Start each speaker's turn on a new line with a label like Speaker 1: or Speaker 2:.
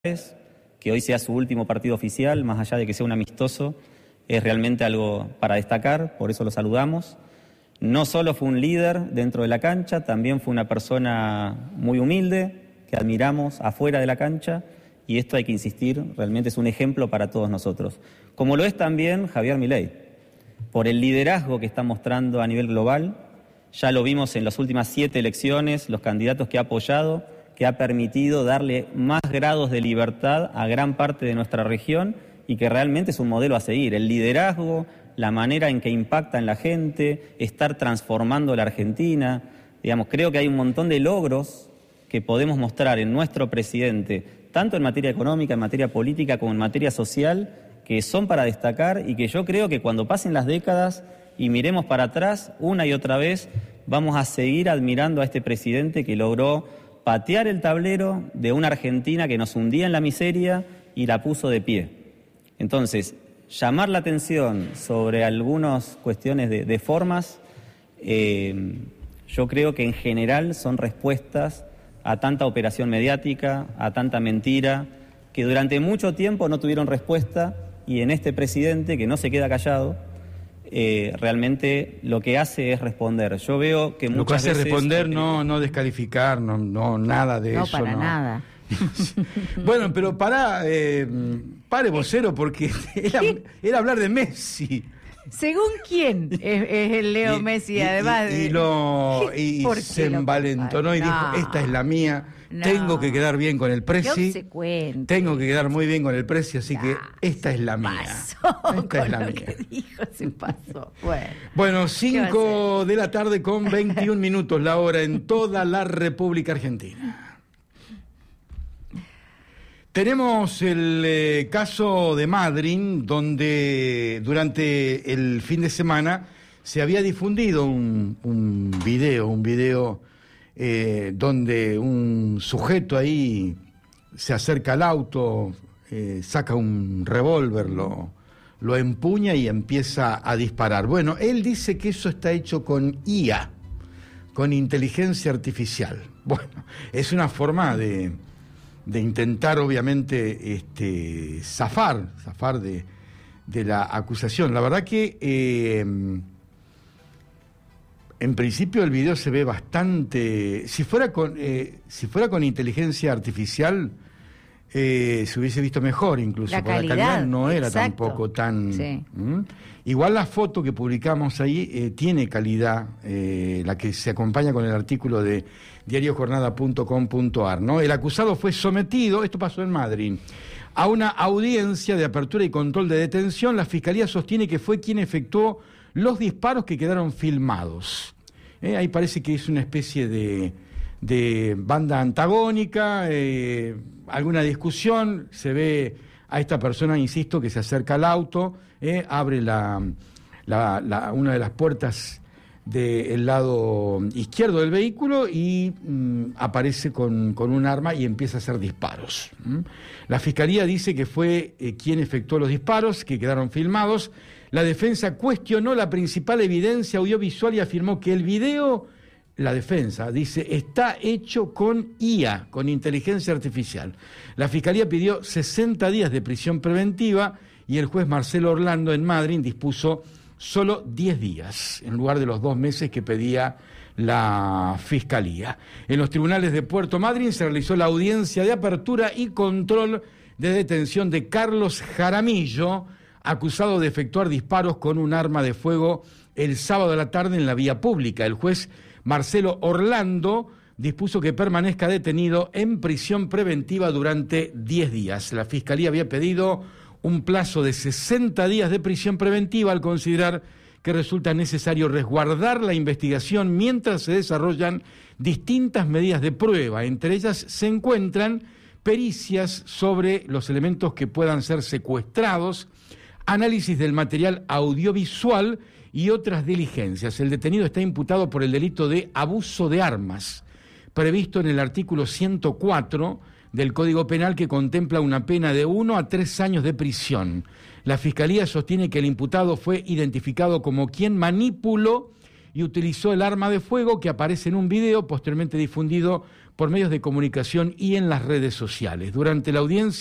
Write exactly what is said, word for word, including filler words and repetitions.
Speaker 1: que hoy sea su último partido oficial, más allá de que sea un amistoso, es realmente algo para destacar, por eso lo saludamos. No solo fue un líder dentro de la cancha, también fue una persona muy humilde, que admiramos afuera de la cancha, y esto hay que insistir, realmente es un ejemplo para todos nosotros. Como lo es también Javier Milei, por el liderazgo que está mostrando a nivel global. Ya lo vimos en las últimas siete elecciones, los candidatos que ha apoyado, que ha permitido darle más grados de libertad a gran parte de nuestra región y que realmente es un modelo a seguir. El liderazgo, la manera en que impacta en la gente, estar transformando la Argentina. Digamos, creo que hay un montón de logros que podemos mostrar en nuestro presidente, tanto en materia económica, en materia política, como en materia social, que son para destacar y que yo creo que cuando pasen las décadas y miremos para atrás una y otra vez, vamos a seguir admirando a este presidente que logró patear el tablero de una Argentina que nos hundía en la miseria y la puso de pie. Entonces, llamar la atención sobre algunas cuestiones de, de formas, eh, yo creo que en general son respuestas a tanta operación mediática, a tanta mentira, que durante mucho tiempo no tuvieron respuesta, y en este presidente que no se queda callado, eh, realmente lo que hace es responder. Yo veo que muchas
Speaker 2: Lo que hace
Speaker 1: veces,
Speaker 2: responder, no, no descalificar, no, no nada de
Speaker 3: no,
Speaker 2: eso.
Speaker 3: para
Speaker 2: no,
Speaker 3: para nada.
Speaker 2: Bueno, pero pará, eh, pare vocero, porque era, era hablar de Messi.
Speaker 3: ¿Según quién es, es el Leo
Speaker 2: y,
Speaker 3: Messi?
Speaker 2: Y,
Speaker 3: además,
Speaker 2: y, y, lo, y se envalentonó y
Speaker 3: no,
Speaker 2: dijo, esta es la mía,
Speaker 3: no,
Speaker 2: tengo que quedar bien con el Presi, tengo que quedar muy bien con el Presi, así no, que esta es la mía.
Speaker 3: Pasó
Speaker 2: esta es la
Speaker 3: lo
Speaker 2: mía.
Speaker 3: Que dijo, se pasó. Bueno,
Speaker 2: bueno, cinco de la tarde con veintiún minutos la hora en toda la República Argentina. Tenemos el eh, caso de Madryn, donde durante el fin de semana se había difundido un, un video, un video eh, donde un sujeto ahí se acerca al auto, eh, saca un revólver, lo, lo empuña y empieza a disparar. Bueno, él dice que eso está hecho con I A, con inteligencia artificial. Bueno, es una forma de... de intentar obviamente este, zafar, zafar de, de la acusación. La verdad que eh, en principio el video se ve bastante... Si fuera con, eh, si fuera con inteligencia artificial eh, se hubiese visto mejor incluso,
Speaker 3: la
Speaker 2: porque
Speaker 3: calidad,
Speaker 2: la calidad no era
Speaker 3: exacto.
Speaker 2: tampoco tan...
Speaker 3: Sí.
Speaker 2: ¿Mm? Igual la foto que publicamos ahí eh, tiene calidad, eh, la que se acompaña con el artículo de diario jornada punto com punto a r, ¿no? El acusado fue sometido, esto pasó en Madryn, a una audiencia de apertura y control de detención. La Fiscalía sostiene que fue quien efectuó los disparos que quedaron filmados. Eh, ahí parece que es una especie de, de banda antagónica, eh, alguna discusión, se ve a esta persona, insisto, que se acerca al auto, eh, abre la, la, la, una de las puertas del lado izquierdo del vehículo y mm, aparece con, con un arma y empieza a hacer disparos. ¿Mm? La Fiscalía dice que fue eh, quien efectuó los disparos, que quedaron filmados. La defensa cuestionó la principal evidencia audiovisual y afirmó que el video, la defensa dice, está hecho con I A, con inteligencia artificial. La Fiscalía pidió sesenta días de prisión preventiva y el juez Marcelo Orlando en Madryn dispuso solo diez días, en lugar de los dos meses que pedía la Fiscalía. En los tribunales de Puerto Madryn se realizó la audiencia de apertura y control de detención de Carlos Jaramillo, acusado de efectuar disparos con un arma de fuego el sábado a la tarde en la vía pública. El juez Marcelo Orlando dispuso que permanezca detenido en prisión preventiva durante diez días. La Fiscalía había pedido un plazo de sesenta días de prisión preventiva al considerar que resulta necesario resguardar la investigación mientras se desarrollan distintas medidas de prueba. Entre ellas se encuentran pericias sobre los elementos que puedan ser secuestrados, análisis del material audiovisual y otras diligencias. El detenido está imputado por el delito de abuso de armas, previsto en el artículo ciento cuatro del Código Penal, que contempla una pena de uno a tres años de prisión. La Fiscalía sostiene que el imputado fue identificado como quien manipuló y utilizó el arma de fuego que aparece en un video posteriormente difundido por medios de comunicación y en las redes sociales. Durante la audiencia